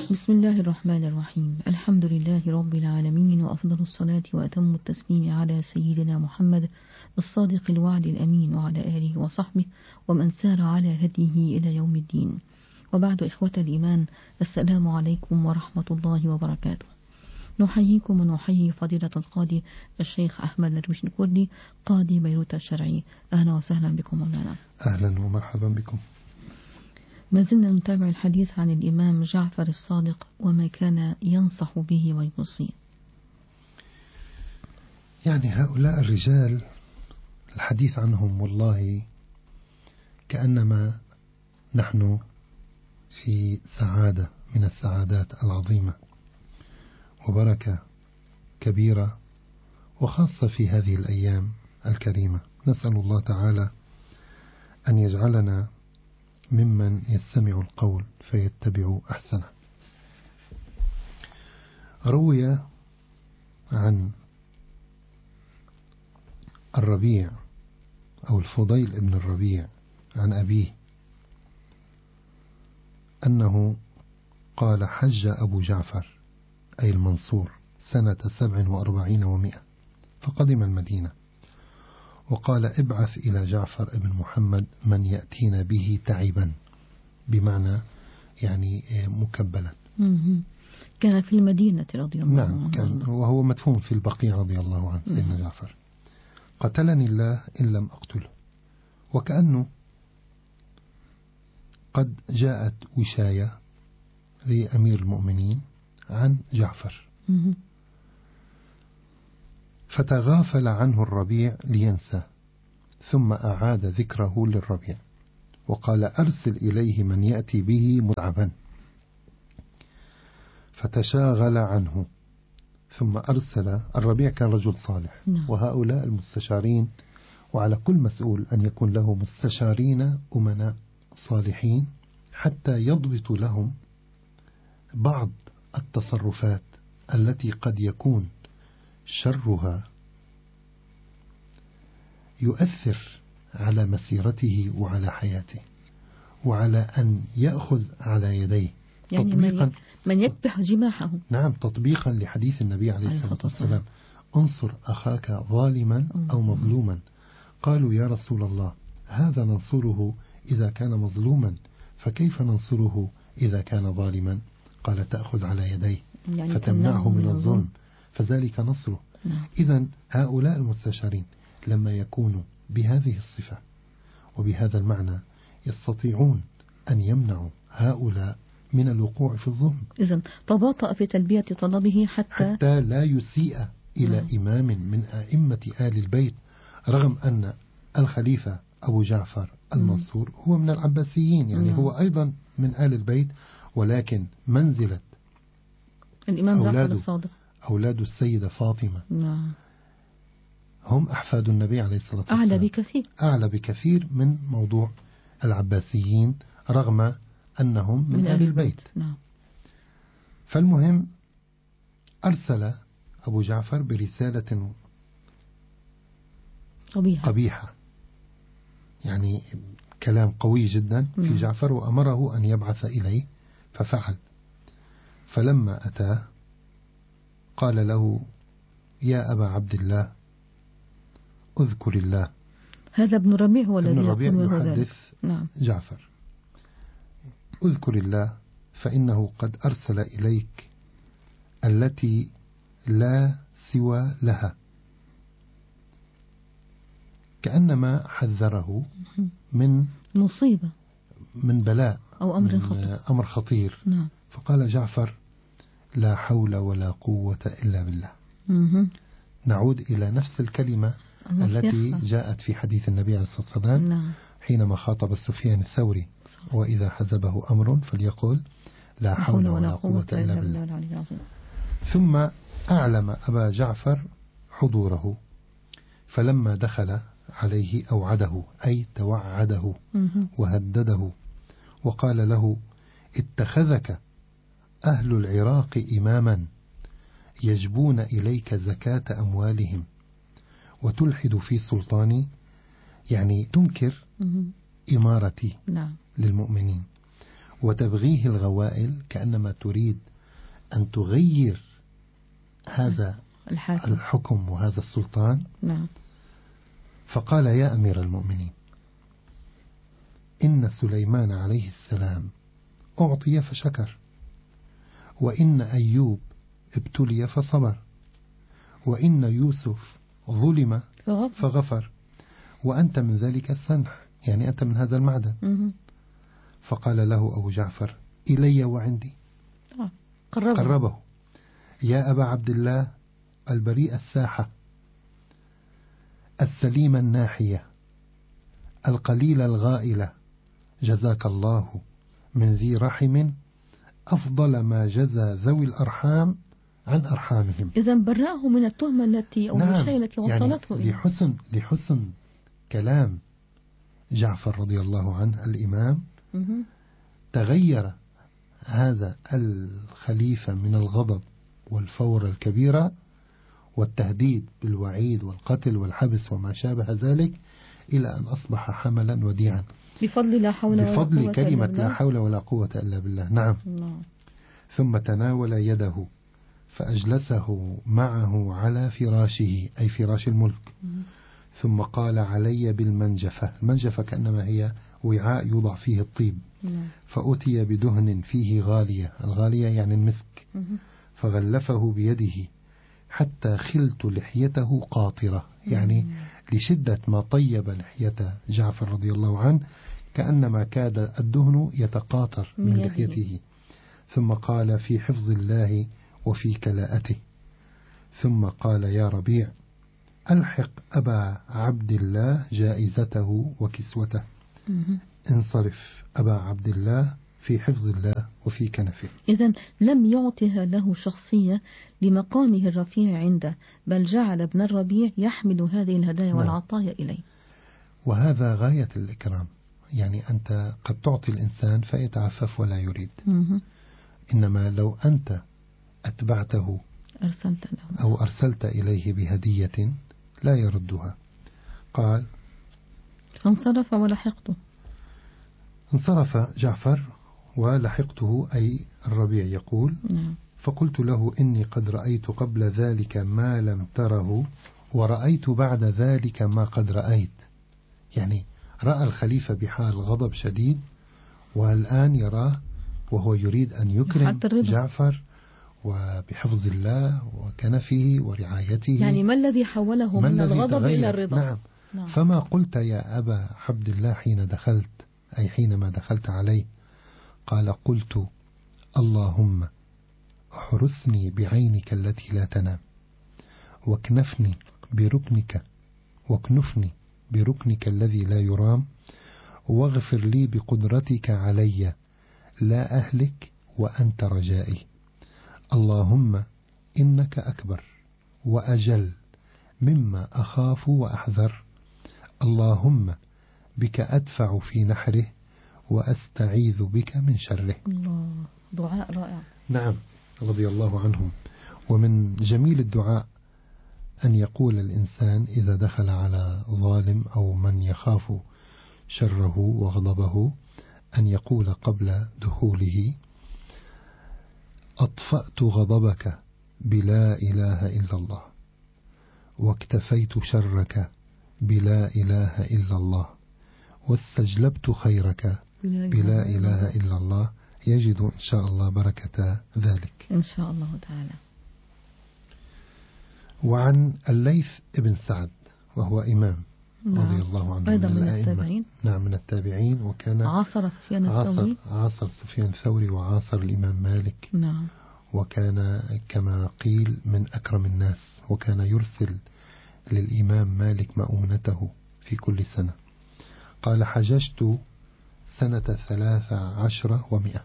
بسم الله الرحمن الرحيم. الحمد لله رب العالمين، وأفضل الصلاة وأتم التسليم على سيدنا محمد الصادق الوعد الأمين، وعلى آله وصحبه ومن سار على هديه إلى يوم الدين. وبعد، إخوة الإيمان، السلام عليكم ورحمة الله وبركاته. نحييكم ونحيي فضيلة القاضي الشيخ أحمد درويش الكردي، قاضي بيروت الشرعي. أهلا وسهلا بكم مولانا. أهلا ومرحبا بكم. ما زلنا نتابع الحديث عن الإمام جعفر الصادق وما كان ينصح به ويوصي. يعني هؤلاء الرجال الحديث عنهم والله كأنما نحن في سعادة من السعادات العظيمة وبركة كبيرة، وخاصة في هذه الأيام الكريمة. نسأل الله تعالى أن يجعلنا ممن يستمع القول فيتبع أحسنه. روي عن الربيع أو الفضيل ابن الربيع عن أبيه أنه قال: حج أبو جعفر أي المنصور سنة 47 و100، فقدم المدينة وقال: ابعث إلى جعفر ابن محمد من يأتينا به تعبا، بمعنى يعني مكبلا. كان في المدينة رضي الله عنه. نعم، كان وهو مدفون في البقيع رضي الله عنه سيدنا جعفر. قتلني الله إن لم أقتله. وكأنه قد جاءت وشاية لأمير المؤمنين عن جعفر، فتغافل عنه الربيع لينسى، ثم أعاد ذكره للربيع وقال: أرسل إليه من يأتي به متعبا، فتشاغل عنه. ثم أرسل الربيع، كان رجل صالح، وهؤلاء المستشارين، وعلى كل مسؤول أن يكون له مستشارين أمناء صالحين حتى يضبط لهم بعض التصرفات التي قد يكون شرها يؤثر على مسيرته وعلى حياته، وعلى أن يأخذ على يديه، يعني من يكبح جماحه. نعم، تطبيقا لحديث النبي عليه الصلاة والسلام: انصر أخاك ظالما أو مظلوما. قالوا: يا رسول الله، هذا ننصره إذا كان مظلوما، فكيف ننصره إذا كان ظالما؟ قال: تأخذ على يديه يعني فتمنعه من الظلم، فذلك نصره. إذن هؤلاء المستشارين لما يكونوا بهذه الصفة وبهذا المعنى يستطيعون أن يمنعوا هؤلاء من الوقوع في الظلم. إذن تباطأ في تلبية طلبه حتى لا يسيء إلى إمام من أئمة آل البيت، رغم أن الخليفة أبو جعفر المنصور هو من العباسيين، يعني هو أيضا من آل البيت، ولكن منزلة الإمام جعفر الصادق أولاد السيدة فاطمة هم أحفاد النبي عليه الصلاة والسلام، أعلى بكثير من موضوع العباسيين، رغم أنهم من آل البيت. فالمهم أرسل أبو جعفر برسالة قبيحة، يعني كلام قوي جدا في جعفر، وأمره أن يبعث إليه، ففعل. فلما أتاه قال له: يا أبا عبد الله، أذكر الله. هذا ابن ربيع هو الذي يحدث جعفر: أذكر الله فإنه قد أرسل إليك التي لا سوى لها، كأنما حذره من مصيبة، من بلاء أو أمر خطير. فقال جعفر: لا حول ولا قوة إلا بالله. نعود إلى نفس الكلمة التي جاءت في حديث النبي عليه الصلاة والسلام حينما خاطب سفيان الثوري: وإذا حزبه أمر فليقل لا حول ولا قوة إلا بالله. ثم أعلم أبا جعفر حضوره، فلما دخل عليه أوعده، أي توعده وهدده، وقال له: اتخذك أهل العراق إماما يجبون إليك زكاة أموالهم وتلحد في سلطاني، يعني تنكر إمارتي للمؤمنين، وتبغيه الغوائل كأنما تريد أن تغير هذا الحكم وهذا السلطان. نعم. فقال: يا أمير المؤمنين، إن سليمان عليه السلام أعطي فشكر، وإن أيوب ابتلي فصبر، وإن يوسف ظلم فغفر، وأنت من ذلك السنح، يعني أنت من هذا المعدن. فقال له أبو جعفر: إلي وعندي. قربه: يا أبا عبد الله، البريء الساحة، السليم الناحية، القليل الغائلة، جزاك الله من ذي رحم أفضل ما جزى ذوي الأرحام عن أرحامهم. إذن برأه من التهمة التي أو الشيء التي وصلته يعني لحسن كلام جعفر رضي الله عنه الإمام، تغير هذا الخليفة من الغضب والفور الكبيرة والتهديد بالوعيد والقتل والحبس وما شابه ذلك إلى أن أصبح حملا وديعا بفضل كلمة لا حول ولا قوة إلا بالله. نعم. ثم تناول يده فأجلسه معه على فراشه، أي فراش الملك. ثم قال: علي بالمنجفة. المنجفة كأنما هي وعاء يوضع فيه الطيب. فأتي بدهن فيه غالية، الغالية يعني المسك، فغلفه بيده حتى خلت لحيته قاطرة، يعني لشدة ما طيب لحية جعفر رضي الله عنه كأنما كاد الدهن يتقاطر من لحيته. ثم قال: في حفظ الله وفي كلاءته. ثم قال: يا ربيع، ألحق أبا عبد الله جائزته وكسوته. انصرف أبا عبد الله في حفظ الله وفي كنفه. إذن لم يعطها له شخصية لمقامه الرفيع عنده، بل جعل ابن الربيع يحمل هذه الهدايا والعطايا إليه. وهذا غاية الإكرام. يعني أنت قد تعطي الإنسان فيتعفف ولا يريد. إنما لو أنت أتبعته أو أرسلت إليه بهدية لا يردها. قال: فانصرف ولحقته. انصرف جعفر ولحقته، أي الربيع يقول: فقلت له: إني قد رأيت قبل ذلك ما لم تره، ورأيت بعد ذلك ما قد رأيت. يعني رأى الخليفة بحال غضب شديد، والآن يراه وهو يريد أن يكرم جعفر وبحفظ الله وكنفه ورعايته. يعني ما الذي حوله من الغضب إلى الرضا؟ نعم. فما قلت يا أبا عبد الله حين دخلت، أي حينما دخلت عليه؟ قال: قلت: اللهم احرسني بعينك التي لا تنام، واكنفني بركنك الذي لا يرام، واغفر لي بقدرتك علي، لا أهلك وأنت رجائي. اللهم إنك أكبر وأجل مما أخاف وأحذر. اللهم بك أدفع في نحره وأستعيذ بك من شره. الله، دعاء رائع. نعم، رضي الله عنهم. ومن جميل الدعاء أن يقول الإنسان إذا دخل على ظالم أو من يخاف شره وغضبه، أن يقول قبل دخوله: أطفأت غضبك بلا إله إلا الله، واكتفيت شرك بلا إله إلا الله، واستجلبت خيرك بلا إله إلا الله. يجد إن شاء الله بركة ذلك إن شاء الله تعالى. وعن الليث ابن سعد وهو إمام رضي الله عنه أيضا من التابعين. نعم، من التابعين، وكان عاصر سفيان الثوري، عاصر سفيان الثوري وعاصر الإمام مالك. نعم. وكان كما قيل من أكرم الناس، وكان يرسل للإمام مالك مؤونته في كل سنة. قال: حججت سنة 13 و100،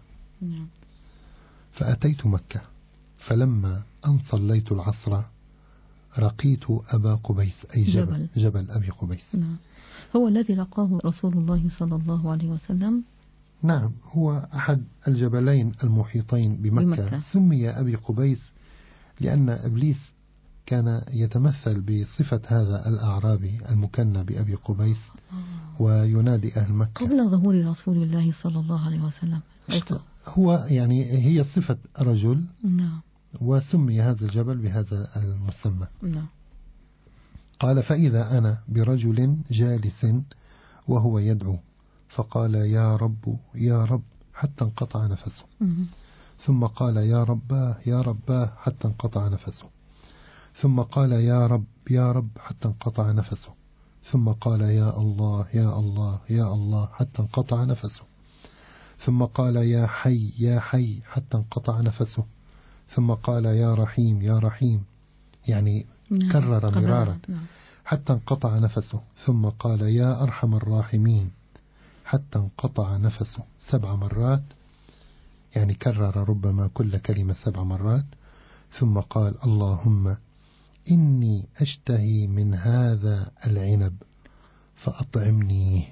فأتيت مكة، فلما أن صليت العصر رقيت أبا قبيس، أي جبل أبي قبيس. نعم. هو الذي لقاه رسول الله صلى الله عليه وسلم. نعم، هو أحد الجبلين المحيطين بمكة. سمي أبي قبيس لأن إبليس كان يتمثل بصفة هذا الأعرابي المكنى بأبي قبيس وينادي أهل مكة قبل ظهور رسول الله صلى الله عليه وسلم. هو يعني هي صفة رجل. نعم. وسمي هذا الجبل بهذا المسمى. نعم. قال فإذا أنا برجل جالس وهو يدعو فقال يا رب يا رب حتى انقطع نفسه. ثم قال يا رباه يا رباه حتى انقطع نفسه. ثم قال يا رب يا رب حتى انقطع نفسه. ثم قال يا الله يا الله يا الله حتى انقطع نفسه. ثم قال يا حي يا حي حتى انقطع نفسه. ثم قال يا رحيم يا رحيم يعني كرر مرارا حتى انقطع نفسه. ثم قال يا أرحم الراحمين حتى انقطع نفسه 7 مرات، يعني كرر ربما كل كلمة 7 مرات. ثم قال اللهم إني أشتهي من هذا العنب فأطعمني.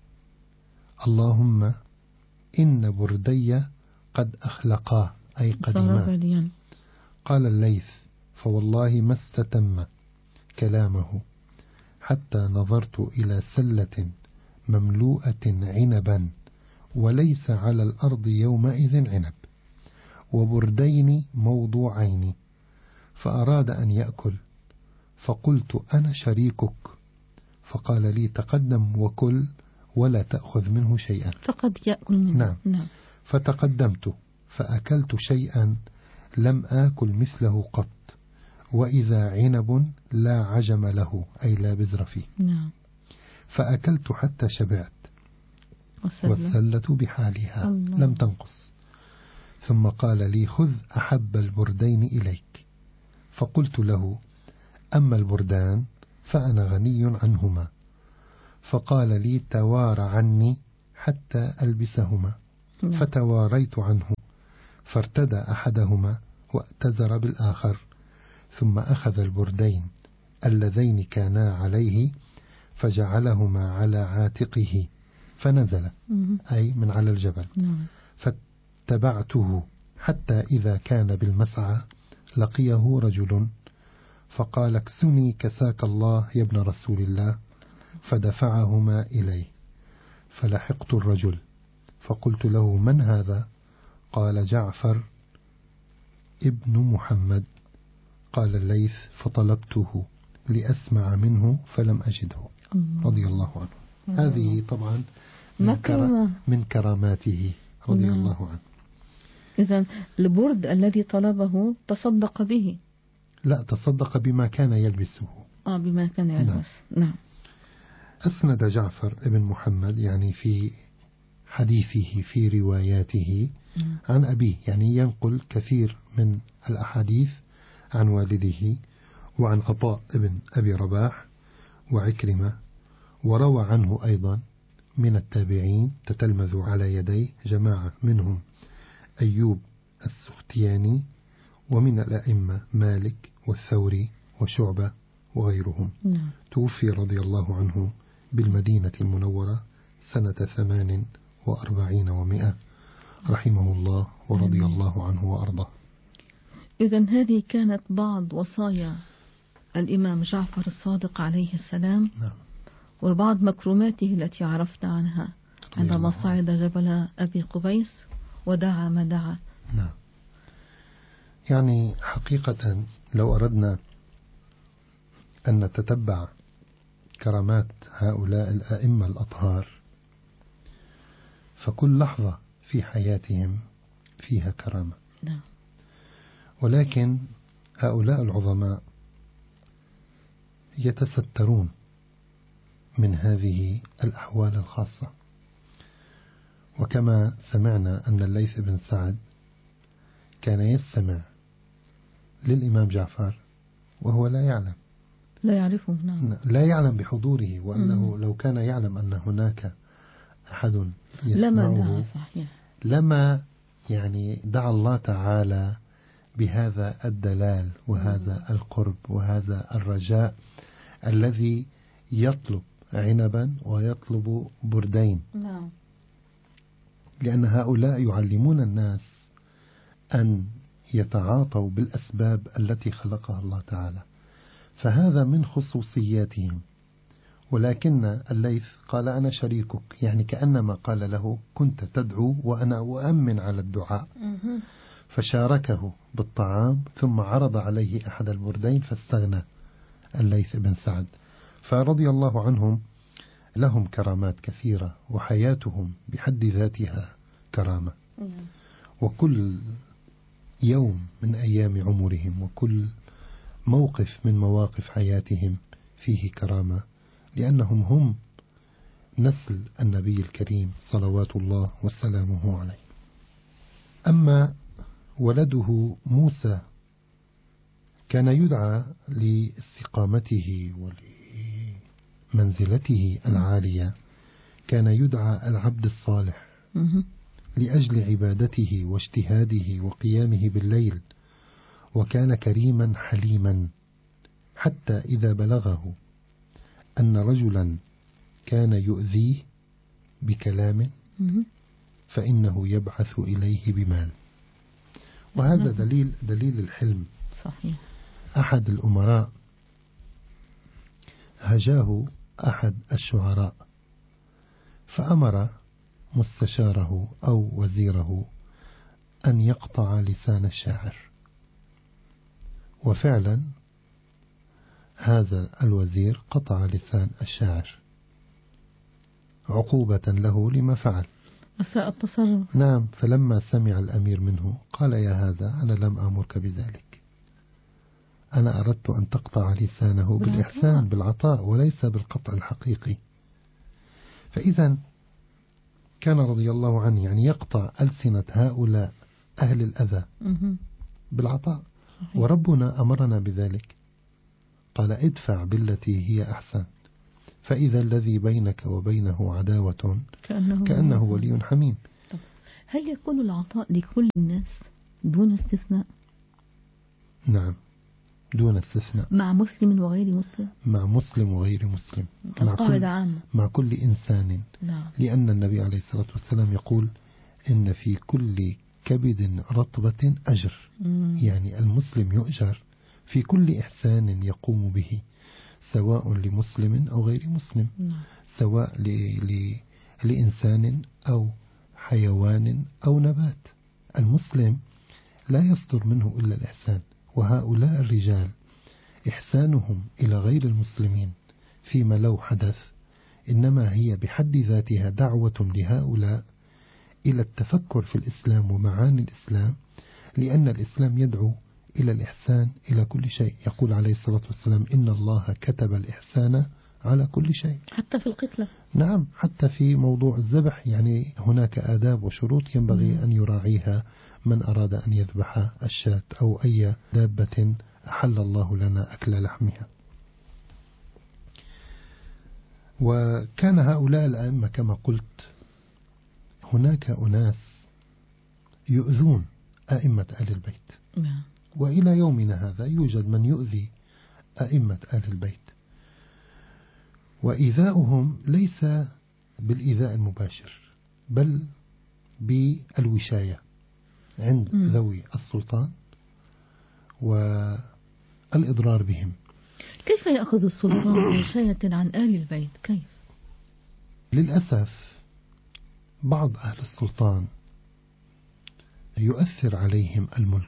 اللهم إن بردي قد أخلقا أي قديما. قال الليث فوالله ما استتم كلامه حتى نظرت إلى سلة مملوءة عنبا وليس على الأرض يومئذ عنب وبردين موضوعين، فأراد أن يأكل فقلت أنا شريكك، فقال لي تقدم وكل ولا تأخذ منه شيئا. فقد يأكل منه. نعم. فتقدمت فأكلت شيئا لم آكل مثله قط، وإذا عنب لا عجم له أي لا بذر فيه. نعم. فأكلت حتى شبعت والسلة بحالها الله. لم تنقص. ثم قال لي خذ أحب البردين إليك، فقلت له أما البردان فأنا غني عنهما. فقال لي توار عني حتى ألبسهما. فتواريت عنه فارتدى أحدهما واتزر بالآخر، ثم أخذ البردين اللذين كانا عليه فجعلهما على عاتقه فنزل أي من على الجبل. فاتبعته حتى إذا كان بالمسعى لقيه رجل فقال اكسني كساك الله يا ابن رسول الله، فدفعهما إليه. فلحقت الرجل فقلت له من هذا؟ قال جعفر ابن محمد. قال الليث فطلبته لأسمع منه فلم أجده رضي الله عنه. هذه طبعا من كراماته رضي الله عنه. إذن البرد الذي طلبه تصدق به؟ لا، تصدق بما كان يلبسه. بما كان يلبس. نعم. أسند جعفر ابن محمد يعني في حديثه في رواياته عن أبيه، يعني ينقل كثير من الأحاديث عن والده وعن عطاء ابن أبي رباح وعكرمة، وروى عنه أيضا من التابعين تتلمذوا على يديه جماعة منهم أيوب السختياني، ومن الأئمة مالك والثوري وشعبة وغيرهم. توفي رضي الله عنه بالمدينة المنورة سنة 48 و100 رحمه الله ورضي الله عنه وأرضاه. إذن هذه كانت بعض وصايا الإمام جعفر الصادق عليه السلام. نعم. وبعض مكرماته التي عرفت عنها عندما صعد جبل أبي قبيس ودعا ما دعا. نعم. يعني حقيقة لو أردنا أن نتتبع كرامات هؤلاء الأئمة الأطهار فكل لحظة في حياتهم فيها كرامة. نعم. ولكن هؤلاء العظماء يتسترون من هذه الأحوال الخاصة. وكما سمعنا أن الليث بن سعد كان يستمع للإمام جعفر وهو لا يعلم، لا يعرفه. نعم. لا يعلم بحضوره، وأنه لو كان يعلم أن هناك أحد يسمعه لما يعني دعا الله تعالى بهذا الدلال وهذا القرب وهذا الرجاء الذي يطلب عنبا ويطلب بردين. نعم. لأن هؤلاء يعلمون الناس أن يتعاطوا بالأسباب التي خلقها الله تعالى، فهذا من خصوصياتهم. ولكن الليث قال أنا شريكك، يعني كأنما قال له كنت تدعو وأنا أؤمن على الدعاء. فشاركه بالطعام ثم عرض عليه أحد البردين فاستغنى الليث بن سعد. فرضي الله عنهم، لهم كرامات كثيرة وحياتهم بحد ذاتها كرامة، وكل يوم من أيام عمرهم وكل موقف من مواقف حياتهم فيه كرامة، لأنهم هم نسل النبي الكريم صلوات الله وسلامه عليه. أما ولده موسى كان يدعى لاستقامته ولمنزلته العالية، كان يدعى العبد الصالح لأجل عبادته واجتهاده وقيامه بالليل، وكان كريما حليما، حتى إذا بلغه أن رجلا كان يؤذيه بكلام فإنه يبعث إليه بمال. وهذا دليل الحلم. صحيح. أحد الأمراء هجاه أحد الشعراء فأمر مستشاره أو وزيره أن يقطع لسان الشاعر، وفعلا هذا الوزير قطع لسان الشاعر عقوبة له لما فعل. أساء التصرف. نعم. فلما سمع الأمير منه قال يا هذا أنا لم أمرك بذلك، أنا أردت أن تقطع لسانه بالإحسان بالعطاء وليس بالقطع الحقيقي. فإذا كان رضي الله عنه يعني يقطع ألسنة هؤلاء أهل الأذى بالعطاء. وربنا أمرنا بذلك، قال ادفع بالتي هي أحسن فإذا الذي بينك وبينه عداوة كأنه ولي حميم. هل يكون العطاء لكل الناس دون استثناء؟ نعم دون استثناء، مع مسلم وغير مسلم، مع مسلم وغير مسلم، مع كل إنسان. نعم. لأن النبي عليه الصلاة والسلام يقول إن في كل كبد رطبة أجر. يعني المسلم يؤجر في كل إحسان يقوم به، سواء لمسلم أو غير مسلم، سواء لإنسان أو حيوان أو نبات. المسلم لا يصدر منه إلا الإحسان. وهؤلاء الرجال إحسانهم إلى غير المسلمين فيما لو حدث إنما هي بحد ذاتها دعوة لهؤلاء إلى التفكر في الإسلام ومعاني الإسلام، لأن الإسلام يدعو إلى الإحسان إلى كل شيء. يقول عليه الصلاة والسلام إن الله كتب الإحسان على كل شيء، حتى في القتلة. نعم، حتى في موضوع الذبح، يعني هناك آداب وشروط ينبغي أن يراعيها من أراد أن يذبح الشاة أو أي دابة أحل الله لنا أكل لحمها. وكان هؤلاء الأئمة كما قلت هناك أناس يؤذون أئمة آل البيت، وإلى يومنا هذا يوجد من يؤذي أئمة آل البيت، وإيذاؤهم ليس بالإيذاء المباشر بل بالوشاية عند ذوي السلطان والإضرار بهم. كيف يأخذ السلطان وشاية عن آل البيت؟ كيف؟ للأسف بعض أهل السلطان يؤثر عليهم الملك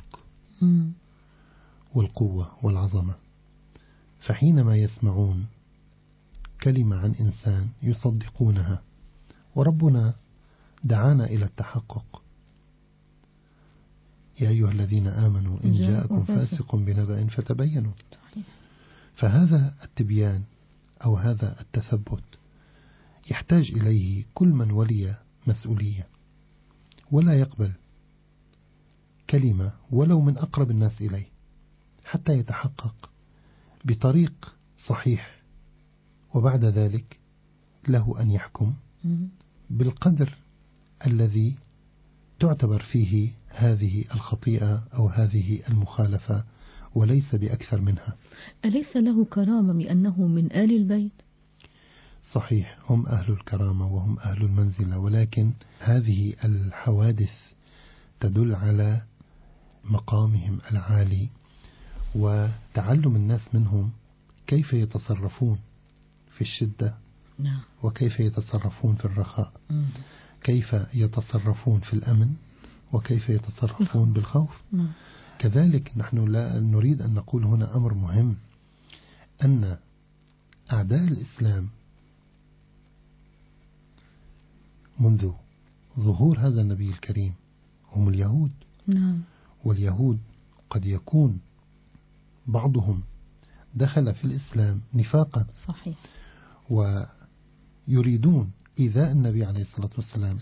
والقوة والعظمة، فحينما يسمعون كلمة عن إنسان يصدقونها. وربنا دعانا إلى التحقق، يا أيها الذين آمنوا إن جاءكم فاسق بنبأ فتبينوا. فهذا التبيان أو هذا التثبت يحتاج إليه كل من ولي مسؤولية، ولا يقبل كلمة ولو من أقرب الناس إليه حتى يتحقق بطريق صحيح، وبعد ذلك له أن يحكم بالقدر الذي تعتبر فيه هذه الخطيئة أو هذه المخالفة وليس بأكثر منها. أليس له كرامة بأنه من آل البيت؟ صحيح، هم أهل الكرامة وهم أهل المنزلة، ولكن هذه الحوادث تدل على مقامهم العالي وتعلم الناس منهم كيف يتصرفون في الشدة وكيف يتصرفون في الرخاء، كيف يتصرفون في الأمن وكيف يتصرفون بالخوف. كذلك نحن لا نريد أن نقول هنا أمر مهم، أن أعداء الإسلام منذ ظهور هذا النبي الكريم هم اليهود. واليهود قد يكون بعضهم دخل في الإسلام نفاقا، صحيح، ويريدون إيذاء النبي عليه الصلاة والسلام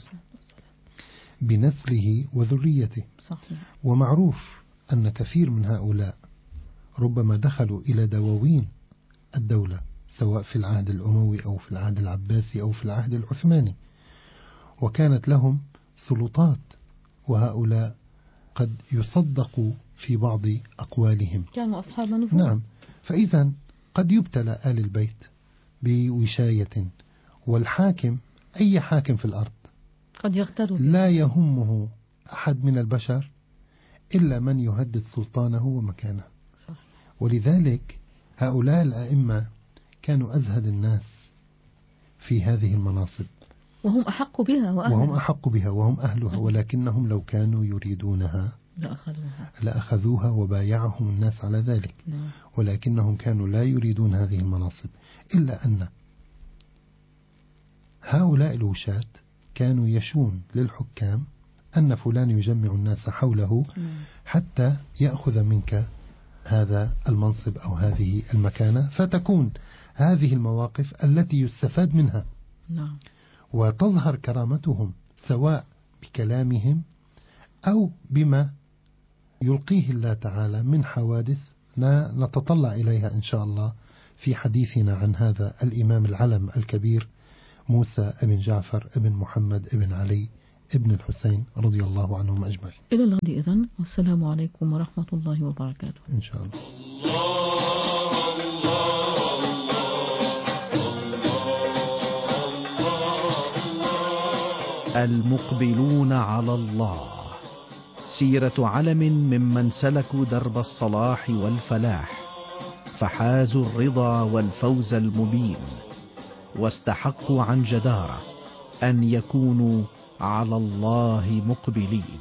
بنسله وذريته. صحيح. ومعروف أن كثير من هؤلاء ربما دخلوا إلى دواوين الدولة، سواء في العهد الأموي أو في العهد العباسي أو في العهد العثماني، وكانت لهم سلطات، وهؤلاء قد يصدقوا في بعض أقوالهم، كانوا أصحاب نفوذ. نعم. فإذا قد يبتلى آل البيت بوشاية، والحاكم أي حاكم في الأرض قد يغتر، لا يهمه أحد من البشر إلا من يهدد سلطانه ومكانه. صحيح. ولذلك هؤلاء الأئمة كانوا أزهد الناس في هذه المناصب، وهم أحق بها وهم أهلها، ولكنهم لو كانوا يريدونها لأخذوها وبايعهم الناس على ذلك. ولكنهم كانوا لا يريدون هذه المناصب، إلا أن هؤلاء الوشاة كانوا يشون للحكام أن فلان يجمع الناس حوله حتى يأخذ منك هذا المنصب أو هذه المكانة، فتكون هذه المواقف التي يستفاد منها وتظهر كرامتهم، سواء بكلامهم أو بما يلقيه الله تعالى من حوادث نتطلع إليها إن شاء الله في حديثنا عن هذا الإمام العلم الكبير موسى ابن جعفر ابن محمد ابن علي ابن الحسين رضي الله عنهم أجمعين. إلى الغد إذن، والسلام عليكم ورحمة الله وبركاته. إن شاء الله. المقبلون على الله، سيرة علم ممن سلكوا درب الصلاح والفلاح، فحازوا الرضا والفوز المبين، واستحقوا عن جدارة أن يكونوا على الله مقبلين.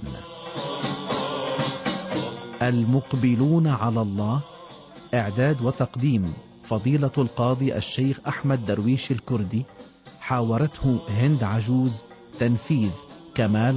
المقبلون على الله، إعداد وتقديم فضيلة القاضي الشيخ أحمد درويش الكردي، حاورته هند عجوز، تنفيذ كمال